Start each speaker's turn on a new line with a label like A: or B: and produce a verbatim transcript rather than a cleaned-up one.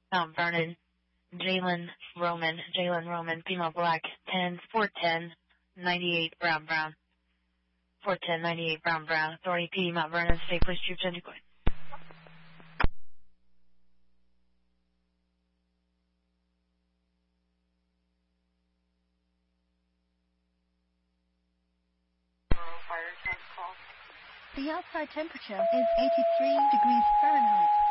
A: Mount Vernon, Jalen Roman, Jalen Roman, Pima Black, ten, four ten, ninety-eight, Brown, Brown. four ten, ninety-eight, Brown, Brown. Authority P D, Mount Vernon, State Police Troops, and deploy.
B: The outside temperature is eighty-three degrees Fahrenheit.